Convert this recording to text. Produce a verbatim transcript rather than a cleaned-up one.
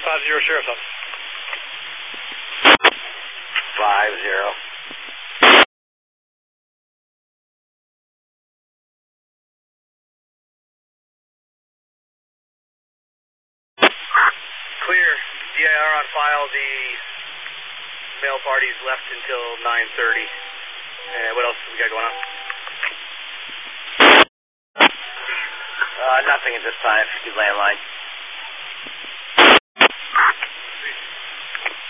five zero Sheriff's Office. five zero. Clear. D I R on file. The male party's left until nine thirty. Uh, what else we got going on? Uh, nothing at this time. Good landline.